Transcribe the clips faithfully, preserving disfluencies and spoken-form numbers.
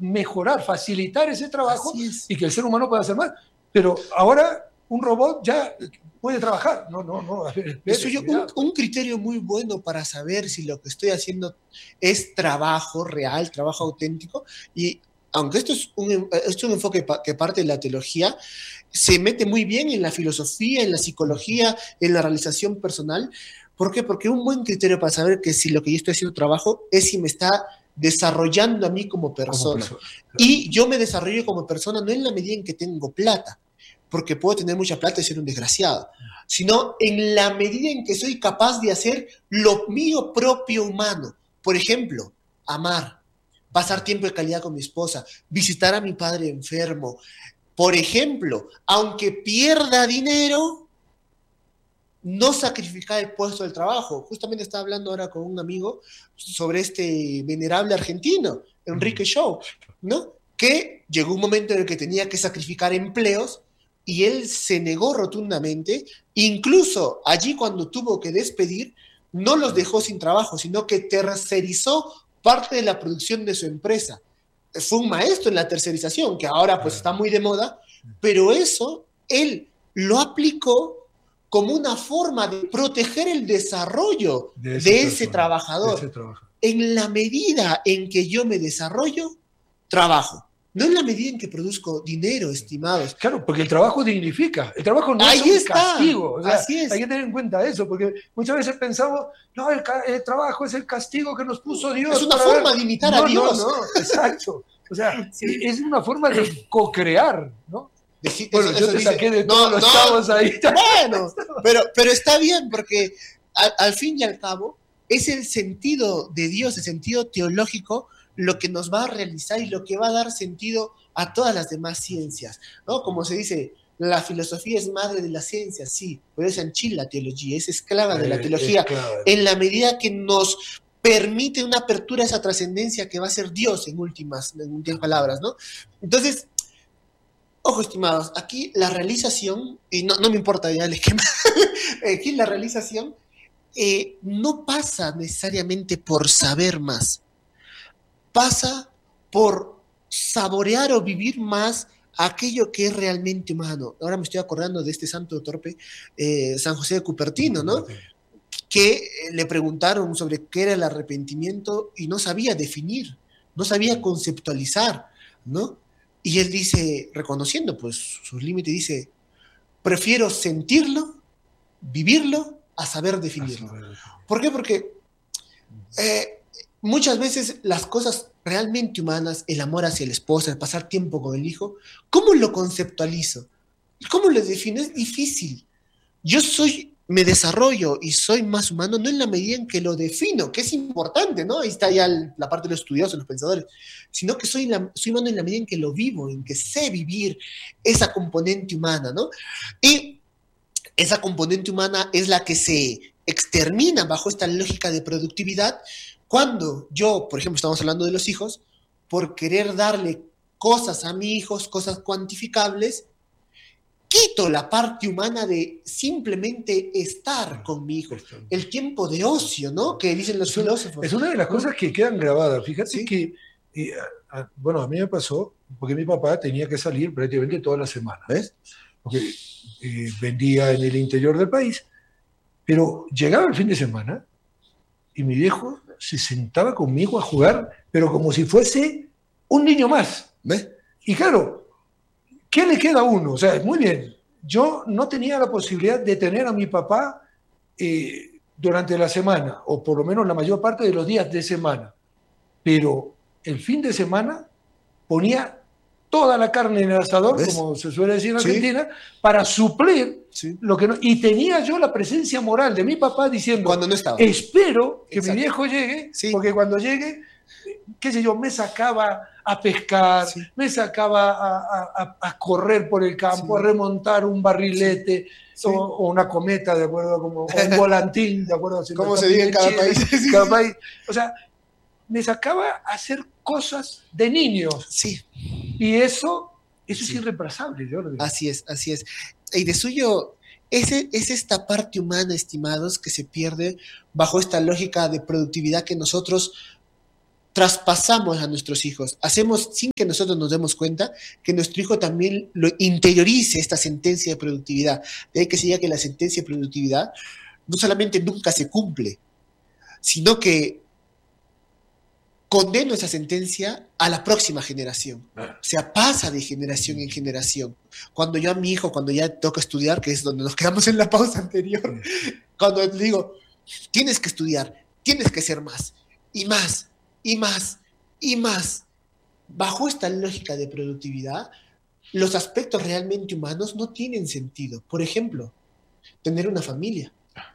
mejorar, facilitar ese trabajo y que el ser humano pueda hacer más. Pero ahora un robot ya puede trabajar. No, no, no. A ver, espere, Eso yo, un, un criterio muy bueno para saber si lo que estoy haciendo es trabajo real, trabajo auténtico. Y aunque esto es un, esto es un enfoque que parte de la teología, se mete muy bien en la filosofía, en la psicología, en la realización personal. ¿Por qué? Porque un buen criterio para saber que si lo que yo estoy haciendo trabajo es si me está desarrollando a mí como persona. Como persona. Y yo me desarrollo como persona no en la medida en que tengo plata, porque puedo tener mucha plata y ser un desgraciado, sino en la medida en que soy capaz de hacer lo mío propio humano. Por ejemplo, amar, pasar tiempo de calidad con mi esposa, visitar a mi padre enfermo. Por ejemplo, aunque pierda dinero, no sacrificar el puesto del trabajo. Justamente estaba hablando ahora con un amigo sobre este venerable argentino, Enrique Shaw, ¿no? Que llegó un momento en el que tenía que sacrificar empleos y él se negó rotundamente. Incluso allí, cuando tuvo que despedir, no los dejó sin trabajo, sino que tercerizó parte de la producción de su empresa. Fue un maestro en la tercerización, que ahora pues está muy de moda, pero eso él lo aplicó como una forma de proteger el desarrollo de ese, de ese persona, trabajador. De ese trabajador. En la medida en que yo me desarrollo, trabajo. No en la medida en que produzco dinero, estimados. Claro, porque el trabajo dignifica. El trabajo no Ahí es un está. castigo. O sea, Así es. Hay que tener en cuenta eso, porque muchas veces pensamos, no, el, el trabajo es el castigo que nos puso Dios. Es una forma ver. de imitar no, a Dios. No, no, exacto. O sea, sí. es una forma de co-crear, ¿no? Decir, bueno, eso, yo eso te saqué dice, de todos no, los no, chavos ahí. Bueno, pero, pero está bien, porque al, al fin y al cabo es el sentido de Dios, el sentido teológico, lo que nos va a realizar y lo que va a dar sentido a todas las demás ciencias, ¿no? Como se dice, la filosofía es madre de la ciencia, sí, pero es anchila la teología, es esclava de la teología, en la medida que nos permite una apertura a esa trascendencia que va a ser Dios en últimas, en últimas palabras, ¿no? Entonces, ojo, estimados, aquí la realización, y no, no me importa ya el esquema, aquí la realización eh, no pasa necesariamente por saber más, pasa por saborear o vivir más aquello que es realmente humano. Ahora me estoy acordando de este santo torpe, eh, San José de Cupertino, ¿no? Que le preguntaron sobre qué era el arrepentimiento y no sabía definir, no sabía conceptualizar, ¿no? Y él dice, reconociendo pues sus límites, dice, prefiero sentirlo, vivirlo, a saber definirlo. A saber. ¿Por qué? Porque eh, muchas veces las cosas realmente humanas, el amor hacia la esposa, el pasar tiempo con el hijo, ¿cómo lo conceptualizo? ¿Cómo lo defino? Es difícil. Yo soy, me desarrollo y soy más humano no en la medida en que lo defino, que es importante, ¿no? Ahí está ya el, la parte de los estudiosos, los pensadores, sino que soy, la, soy humano en la medida en que lo vivo, en que sé vivir esa componente humana, ¿no? Y esa componente humana es la que se extermina bajo esta lógica de productividad cuando yo, por ejemplo, estamos hablando de los hijos, por querer darle cosas a mis hijos, cosas cuantificables, quito la parte humana de simplemente estar con mi hijo, el tiempo de ocio, ¿no? Que dicen los filósofos. Es una de las cosas que quedan grabadas. Fíjate ¿Sí? que, eh, a, bueno, a mí me pasó, porque mi papá tenía que salir prácticamente toda la semana, ¿ves? Porque eh, vendía en el interior del país, pero llegaba el fin de semana y mi viejo se sentaba conmigo a jugar, pero como si fuese un niño más. ¿Ves? Y claro, ¿qué le queda a uno? O sea, muy bien, yo no tenía la posibilidad de tener a mi papá eh, durante la semana, o por lo menos la mayor parte de los días de semana, pero el fin de semana ponía toda la carne en el asador, ¿ves? Como se suele decir en Argentina, ¿sí? Para suplir sí. lo que no... Y tenía yo la presencia moral de mi papá diciendo, cuando no estaba. Espero que Exacto. mi viejo llegue, sí. porque cuando llegue, qué sé yo, me sacaba a pescar, sí. me sacaba a, a, a correr por el campo, sí. a remontar un barrilete sí. o, o una cometa, de acuerdo, como o un volantín, de acuerdo. ¿Cómo se dice en cada país? cada país? O sea, me sacaba a hacer cosas de niños. Sí. Y eso, eso sí. es irreemplazable, Jordi. Así es, así es. Y de suyo, ese, es esta parte humana, estimados, que se pierde bajo esta lógica de productividad que nosotros traspasamos a nuestros hijos, hacemos sin que nosotros nos demos cuenta que nuestro hijo también lo interiorice esta sentencia de productividad. De ahí que se diga que la sentencia de productividad no solamente nunca se cumple, sino que condeno esa sentencia a la próxima generación. O sea, pasa de generación en generación. Cuando yo a mi hijo, cuando ya toca estudiar, que es donde nos quedamos en la pausa anterior, cuando le digo, tienes que estudiar, tienes que ser más, y más, y más, y más. Bajo esta lógica de productividad, los aspectos realmente humanos no tienen sentido. Por ejemplo, tener una familia.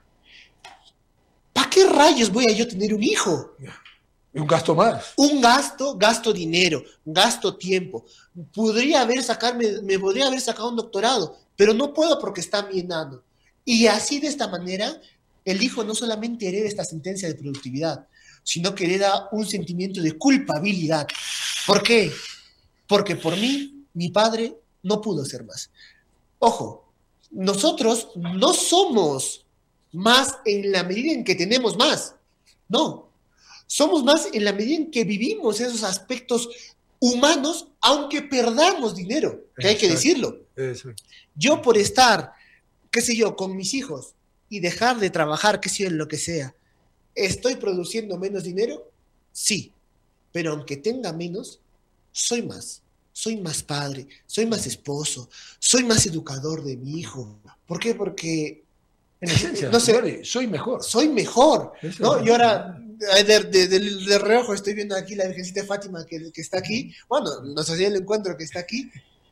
¿Para qué rayos voy a yo tener un hijo? Un gasto más. Un gasto, gasto dinero, gasto tiempo. Podría haber sacarme, me podría haber sacado un doctorado, pero no puedo porque está mi enano. Y así de esta manera, el hijo no solamente hereda esta sentencia de productividad, sino que hereda un sentimiento de culpabilidad. ¿Por qué? Porque por mí, mi padre no pudo ser más. Ojo, nosotros no somos más en la medida en que tenemos más. No. Somos más en la medida en que vivimos esos aspectos humanos, aunque perdamos dinero, que hay que decirlo. Exacto. Yo por estar, qué sé yo, con mis hijos y dejar de trabajar, qué sé yo, en lo que sea, ¿estoy produciendo menos dinero? Sí, pero aunque tenga menos, soy más. Soy más padre, soy más esposo, soy más educador de mi hijo. ¿Por qué? Porque... En esencia, no sé, vale, soy mejor. Soy mejor, Eso ¿no? es. Y ahora, de, de, de, de reojo, estoy viendo aquí la Virgencita de Fátima que, que está aquí. Bueno, nos hacía el encuentro que está aquí.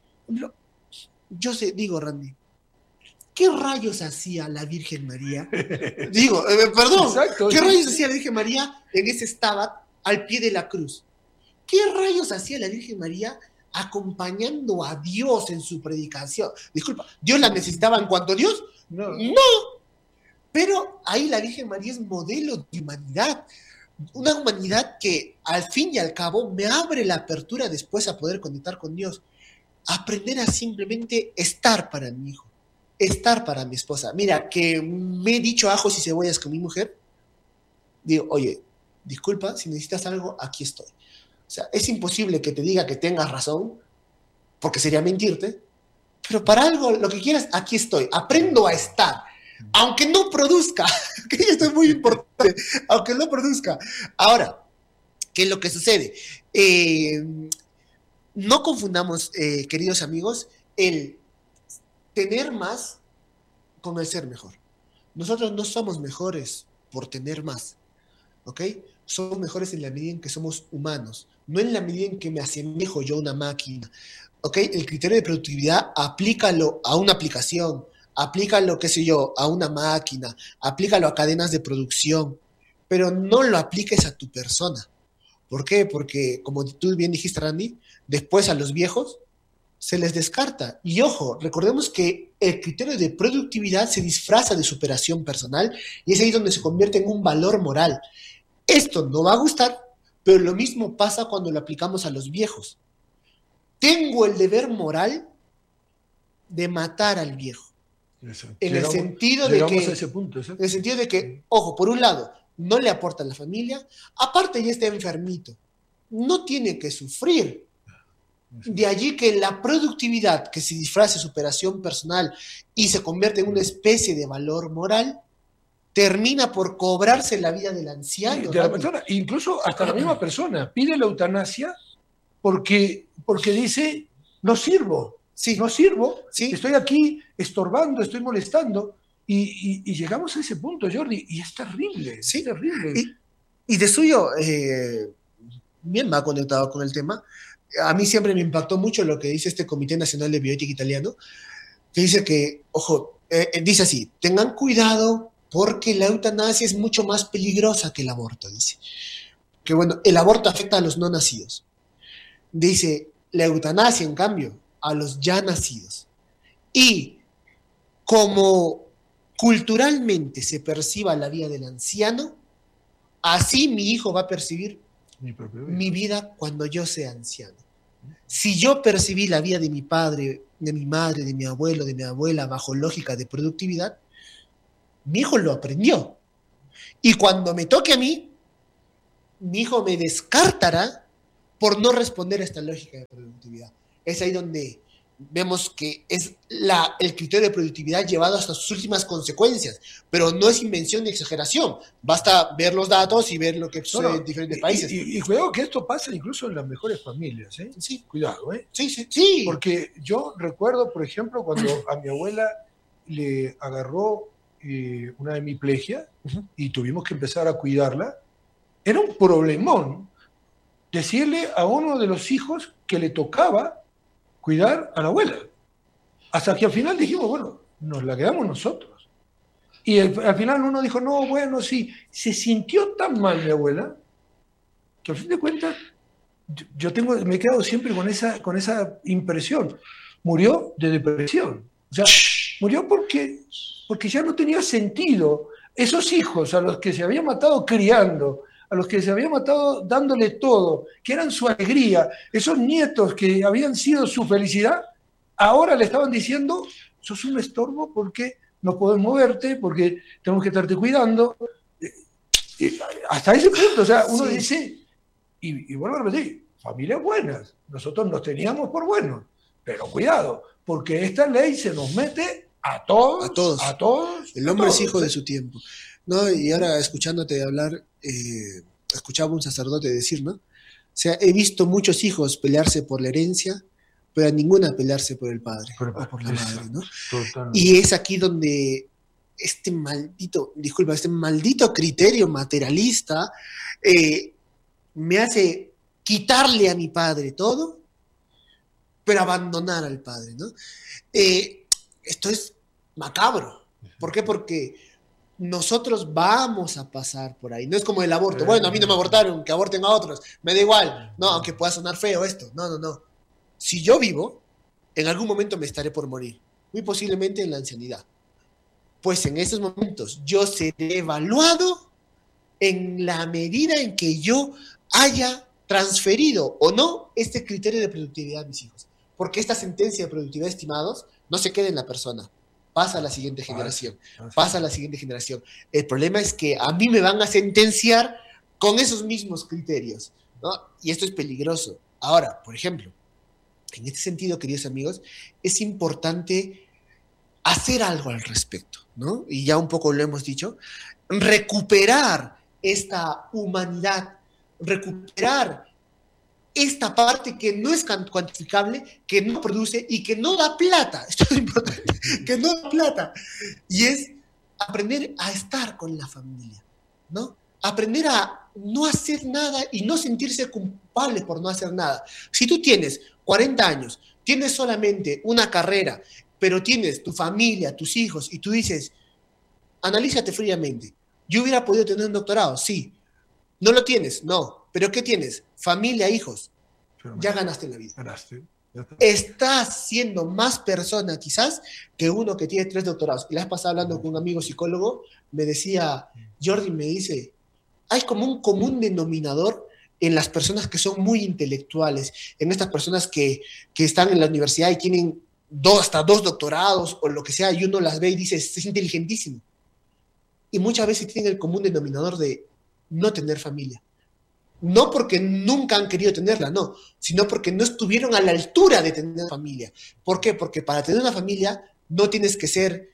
Yo sé, digo, Randy, ¿qué rayos hacía la Virgen María? Digo, eh, perdón, Exacto, ¿qué sí. rayos hacía la Virgen María en ese stabat al pie de la cruz? ¿Qué rayos hacía la Virgen María acompañando a Dios en su predicación? Disculpa, ¿Dios la necesitaba en cuanto a Dios? No. No. Pero ahí la Virgen María es modelo de humanidad. Una humanidad que al fin y al cabo me abre la apertura después a poder conectar con Dios. Aprender a simplemente estar para mi hijo, estar para mi esposa. Mira, que me he dicho ajos y cebollas con mi mujer, digo, oye, disculpa, si necesitas algo, aquí estoy. O sea, es imposible que te diga que tengas razón, porque sería mentirte, pero para algo, lo que quieras, aquí estoy. Aprendo a estar. Aunque no produzca, que esto es muy importante, aunque no produzca. Ahora, ¿qué es lo que sucede? Eh, no confundamos, eh, queridos amigos, el tener más con el ser mejor. Nosotros no somos mejores por tener más, ¿ok? Somos mejores en la medida en que somos humanos, no en la medida en que me asemejo yo a una máquina, ¿ok? El criterio de productividad, aplícalo a una aplicación, aplícalo, qué sé yo, a una máquina, aplícalo a cadenas de producción, pero no lo apliques a tu persona. ¿Por qué? Porque, como tú bien dijiste, Randy, después a los viejos se les descarta. Y ojo, recordemos que el criterio de productividad se disfraza de superación personal y es ahí donde se convierte en un valor moral. Esto no va a gustar, pero lo mismo pasa cuando lo aplicamos a los viejos. Tengo el deber moral de matar al viejo. Exacto. En llegamos, el sentido de que, a ese punto, ¿sí? en el sentido de que, ojo, por un lado, no le aporta a la familia, aparte ya está enfermito, no tiene que sufrir. De allí que la productividad que se disfraza de superación personal y se convierte en una especie de valor moral, termina por cobrarse la vida del anciano. De la persona, incluso hasta la misma persona pide la eutanasia porque, porque dice, no sirvo. Sí. No sirvo, Sí. Estoy aquí estorbando, estoy molestando, y, y, y llegamos a ese punto, Jordi, y es terrible, Sí. es terrible. Y, y de suyo, eh, bien va conectado con el tema, a mí siempre me impactó mucho lo que dice este Comité Nacional de Bioética Italiano, que dice que, ojo, eh, dice así, tengan cuidado porque la eutanasia es mucho más peligrosa que el aborto, dice. Que bueno, el aborto afecta a los no nacidos. Dice, la eutanasia, en cambio, a los ya nacidos. Y como culturalmente se perciba la vida del anciano, así mi hijo va a percibir mi, propio mi vida cuando yo sea anciano. Si yo percibí la vida de mi padre, de mi madre, de mi abuelo, de mi abuela bajo lógica de productividad, mi hijo lo aprendió. Y cuando me toque a mí, mi hijo me descartará por no responder a esta lógica de productividad. Es ahí donde vemos que es la, el criterio de productividad llevado hasta sus últimas consecuencias, pero no es invención ni exageración. Basta ver los datos y ver lo que sucede no, no, en diferentes países. Y, y, y cuidado que esto pasa incluso en las mejores familias, ¿eh? Sí. Cuidado, ¿eh? Sí, sí, sí. Porque yo recuerdo, por ejemplo, cuando a mi abuela le agarró eh, una hemiplegia uh-huh. y tuvimos que empezar a cuidarla, era un problemón decirle a uno de los hijos que le tocaba cuidar a la abuela. Hasta que al final dijimos, bueno, nos la quedamos nosotros. Y el, al final uno dijo, no, bueno, sí. Se sintió tan mal mi abuela que al fin de cuentas yo, yo tengo, me he quedado siempre con esa, con esa impresión. Murió de depresión. O sea, murió porque, porque ya no tenía sentido. Esos hijos a los que se había matado criando, a los que se había matado dándole todo, que eran su alegría, esos nietos que habían sido su felicidad, ahora le estaban diciendo, sos un estorbo porque no podés moverte, porque tenemos que estarte cuidando. Hasta ese punto, o sea, uno sí. dice, y, y vuelvo a repetir, familias buenas, nosotros nos teníamos por buenos, pero cuidado, porque esta ley se nos mete a todos, a todos, a todos. El hombre todos, es hijo ¿sí? de su tiempo. ¿No? Y ahora escuchándote hablar, eh, escuchaba un sacerdote decir, ¿no? O sea, he visto muchos hijos pelearse por la herencia, pero a ninguna pelearse por el padre por el, o por la madre, ¿no? Totalmente. Y es aquí donde este maldito, disculpa, este maldito criterio materialista eh, me hace quitarle a mi padre todo, pero abandonar al padre, ¿no? Eh, esto es macabro. ¿Por qué? Porque nosotros vamos a pasar por ahí. No es como el aborto. Bueno, a mí no me abortaron, que aborten a otros. Me da igual. No, aunque pueda sonar feo esto. No, no, no. Si yo vivo, en algún momento me estaré por morir. Muy posiblemente en la ancianidad. Pues en esos momentos yo seré evaluado en la medida en que yo haya transferido o no este criterio de productividad a mis hijos. Porque esta sentencia de productividad, estimados, no se queda en la persona. Pasa a la siguiente generación, pasa a la siguiente generación. El problema es que a mí me van a sentenciar con esos mismos criterios, ¿no? Y esto es peligroso. Ahora, por ejemplo, en este sentido, queridos amigos, es importante hacer algo al respecto, ¿no? Y ya un poco lo hemos dicho, recuperar esta humanidad, recuperar esta parte que no es cuantificable, que no produce y que no da plata. Esto es importante, que no da plata. Y es aprender a estar con la familia, ¿no? Aprender a no hacer nada y no sentirse culpable por no hacer nada. Si tú tienes cuarenta años, tienes solamente una carrera, pero tienes tu familia, tus hijos, y tú dices, analízate fríamente. ¿Yo hubiera podido tener un doctorado? Sí. ¿No lo tienes? No. ¿Pero qué tienes? Familia, hijos. Pero ya ganaste en la vida. Ganaste. Estás siendo más persona quizás que uno que tiene tres doctorados. Y la vez pasada hablando con un amigo psicólogo, me decía, Jordi me dice, hay como un común denominador en las personas que son muy intelectuales, en estas personas que, que están en la universidad y tienen dos, hasta dos doctorados o lo que sea, y uno las ve y dice, es inteligentísimo. Y muchas veces tienen el común denominador de no tener familia. No porque nunca han querido tenerla, no, sino porque no estuvieron a la altura de tener familia. ¿Por qué? Porque para tener una familia no tienes que ser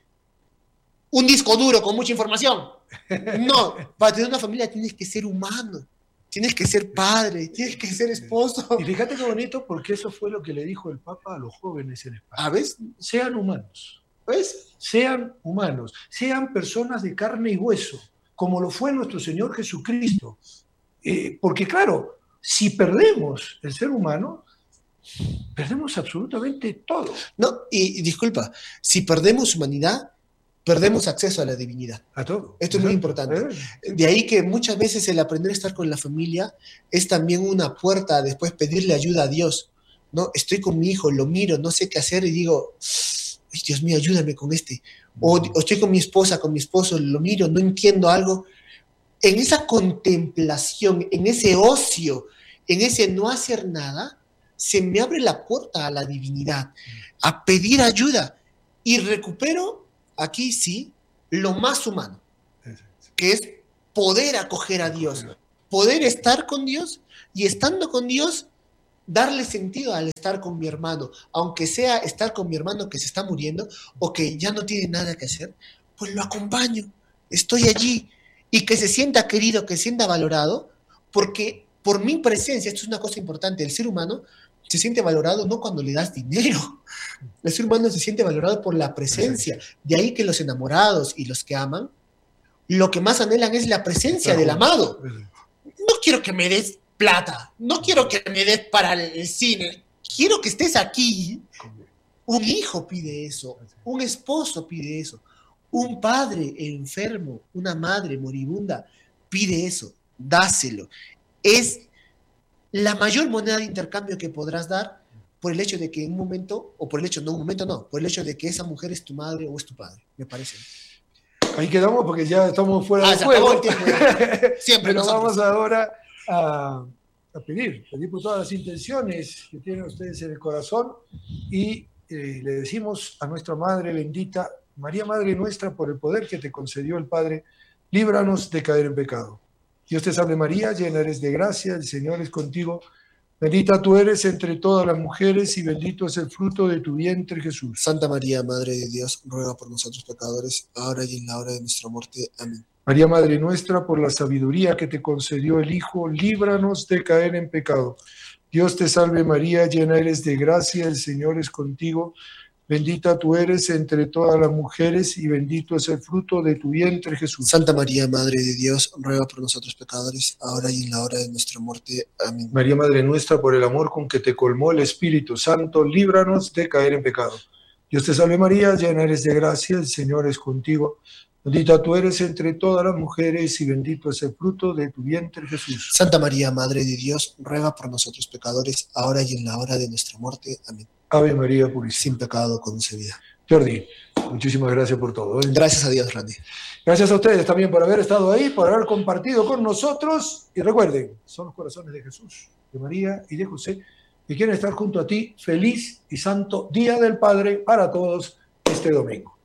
un disco duro con mucha información. No, para tener una familia tienes que ser humano, tienes que ser padre, tienes que ser esposo. Y fíjate qué bonito, porque eso fue lo que le dijo el Papa a los jóvenes en España. ¿Ah, ves? Sean humanos. ¿Ves? Sean humanos, sean personas de carne y hueso, como lo fue nuestro Señor Jesucristo. Eh, porque claro, si perdemos el ser humano, perdemos absolutamente todo. No, y, y disculpa, si perdemos humanidad, perdemos acceso a la divinidad. A todo. Esto es muy importante. De ahí que muchas veces el aprender a estar con la familia es también una puerta a después pedirle ayuda a Dios, ¿no? Estoy con mi hijo, lo miro, no sé qué hacer y digo, Dios mío, ayúdame con este. O, o estoy con mi esposa, con mi esposo, lo miro, no entiendo algo. En esa contemplación, en ese ocio, en ese no hacer nada, se me abre la puerta a la divinidad, a pedir ayuda. Y recupero, aquí sí, lo más humano, que es poder acoger a Dios, poder estar con Dios y estando con Dios, darle sentido al estar con mi hermano, aunque sea estar con mi hermano que se está muriendo o que ya no tiene nada que hacer, pues lo acompaño, estoy allí y que se sienta querido, que se sienta valorado, porque por mi presencia, esto es una cosa importante, el ser humano se siente valorado no cuando le das dinero, el ser humano se siente valorado por la presencia, de ahí que los enamorados y los que aman, lo que más anhelan es la presencia del amado. No quiero que me des plata, no quiero que me des para el cine, quiero que estés aquí. Un hijo pide eso, un esposo pide eso, un padre enfermo, una madre moribunda pide eso, dáselo. Es la mayor moneda de intercambio que podrás dar por el hecho de que en un momento, o por el hecho, no un momento no, por el hecho de que esa mujer es tu madre o es tu padre, me parece. Ahí quedamos porque ya estamos fuera ah, del juego. El tiempo, siempre Pero nosotros. vamos ahora a, a pedir, pedir por todas las intenciones que tienen ustedes en el corazón y eh, le decimos a nuestra Madre bendita, María Madre nuestra, por el poder que te concedió el Padre, líbranos de caer en pecado. Dios te salve María, llena eres de gracia, el Señor es contigo. Bendita tú eres entre todas las mujeres y bendito es el fruto de tu vientre, Jesús. Santa María, Madre de Dios, ruega por nosotros pecadores, ahora y en la hora de nuestra muerte. Amén. María, Madre nuestra, por la sabiduría que te concedió el Hijo, líbranos de caer en pecado. Dios te salve María, llena eres de gracia, el Señor es contigo. Bendita tú eres entre todas las mujeres y bendito es el fruto de tu vientre, Jesús. Santa María, Madre de Dios, ruega por nosotros pecadores, ahora y en la hora de nuestra muerte. Amén. María, Madre nuestra, por el amor con que te colmó el Espíritu Santo, líbranos de caer en pecado. Dios te salve María, llena eres de gracia, el Señor es contigo. Bendita tú eres entre todas las mujeres y bendito es el fruto de tu vientre, Jesús. Santa María, Madre de Dios, ruega por nosotros pecadores, ahora y en la hora de nuestra muerte. Amén. Ave María purísima. Sin pecado concebida. Jordi, muchísimas gracias por todo. ¿eh? Gracias a Dios, Randy. Gracias a ustedes también por haber estado ahí, por haber compartido con nosotros. Y recuerden, son los corazones de Jesús, de María y de José, que quieren estar junto a ti. Feliz y santo Día del Padre para todos este domingo.